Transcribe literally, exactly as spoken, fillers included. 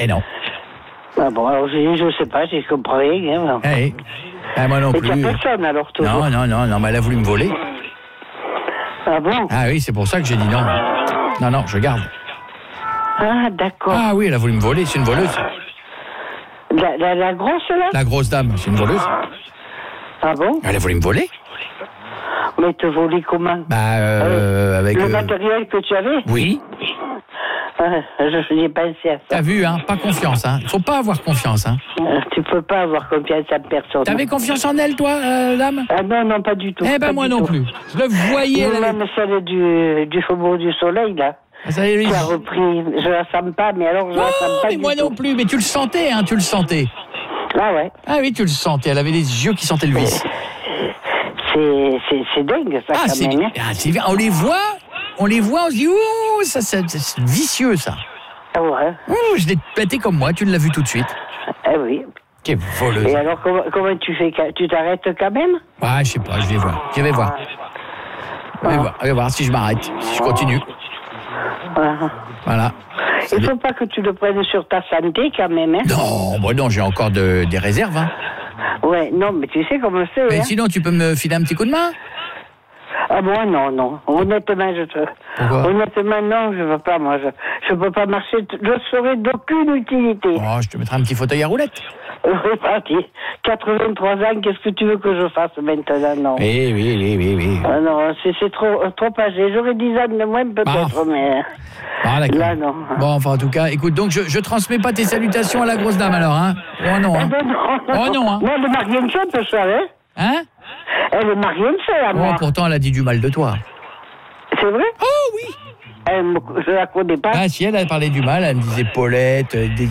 Et non. Ah bon, alors je, je sais pas, je comprends rien. Hein. Eh, eh, moi non Et plus. t'as personne alors, toujours. Non, non, non, non, mais elle a voulu me voler. Ah bon? Ah oui, c'est pour ça que j'ai dit non. Non, non, je garde. Ah, d'accord. Ah oui, elle a voulu me voler, c'est une voleuse. La, la, la grosse, là? La grosse dame, c'est une voleuse. Ah bon? Elle a voulu me voler. Mais te voler comment? Bah, euh, avec... Le euh, matériel que tu avais? Oui. Ah, je n'ai pas pensé à ça. T'as vu, hein? Pas confiance, hein? Il faut pas avoir confiance, hein? Euh, Tu peux pas avoir confiance à personne. T'avais confiance en elle, toi, euh, dame? Ah non, non, pas du tout. Eh ben, pas moi du non tout. plus. Je le voyais, elle avait... Même celle du, du Faubourg du Soleil, là. Ah, ça y est, Qui a repris. Je la sens pas, mais alors je la sens non, pas mais du moi tout. non plus, mais tu le sentais, hein, tu le sentais. Ah ouais. Ah oui, tu le sentais, elle avait les yeux qui sentaient le vice. C'est, c'est, c'est dingue, ça, Ah, quand c'est, même. Hein. ah, c'est on les voit, on les voit, on se dit, ouh, ça, ça, ça, c'est vicieux, ça. Ah ouais. Ouh, je l'ai pété comme moi, tu l'as vu tout de suite. Ah oui. Quelle voleuse. Et alors, comment, comment tu fais? Tu t'arrêtes quand même? Ouais, je sais pas, je vais voir, je vais voir. Je vais voir, je vais voir si je m'arrête, si je continue. Ah. Voilà. Il faut pas que tu le prennes sur ta santé, quand même. Hein. Non, bon non, j'ai encore de, des réserves. Hein. Ouais, non, mais tu sais comment c'est. Mais hein. sinon, tu peux me filer un petit coup de main? Ah bon, non, non. Honnêtement, je te... Pourquoi? Honnêtement, non, je veux pas, moi. Je, je peux pas marcher. Je serai d'aucune utilité. Oh, je te mettrai un petit fauteuil à roulettes. Oui, parti. quatre-vingt-trois ans, qu'est-ce que tu veux que je fasse maintenant? Non. Oui, oui, oui, oui, oui. Ah non, c'est, c'est trop, trop âgé. J'aurais dix ans de moins peut-être, Ah. mais... Ah, d'accord. Là, non. Bon, enfin, en tout cas, écoute, donc je, je transmets pas tes salutations à la grosse dame, alors, hein? Oh non, hein? Eh ben, non. Oh non, hein? Non, elle m'a rien fait, ça, hein? Hein? Elle m'a rien fait, à Oh, moi. pourtant, elle a dit du mal de toi. C'est vrai? Oh, oui! Elle me- Je la connais pas. Ah, si, elle a parlé du mal, elle me disait Paulette, euh, des